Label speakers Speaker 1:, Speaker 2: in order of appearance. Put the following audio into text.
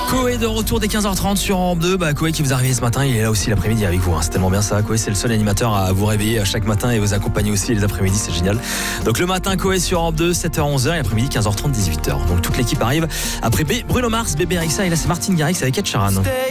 Speaker 1: Koé de retour dès 15h30 sur Europe 2. Koé qui vous arrive ce matin, il est là aussi l'après-midi avec vous. C'est tellement bien ça. Koé, c'est le seul animateur à vous réveiller chaque matin et vous accompagner aussi les après-midi, c'est génial. Donc le matin, Koé sur Europe 2, 7h-11h et l'après-midi, 15h30, 18h. Donc toute l'équipe arrive après Bruno Mars, Bébé Rexha et là c'est Martin Garrix avec Ed Sheeran.